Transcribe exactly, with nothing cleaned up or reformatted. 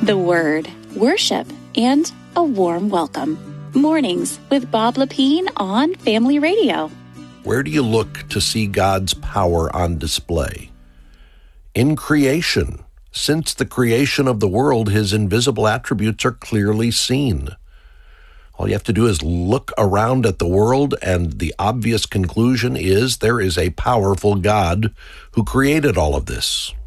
the Word, worship, and a warm welcome. Mornings with Bob Lepine on Family Radio. Where do you look to see God's power on display? In creation. Since the creation of the world, his invisible attributes are clearly seen. All you have to do is look around at the world, and the obvious conclusion is there is a powerful God who created all of this.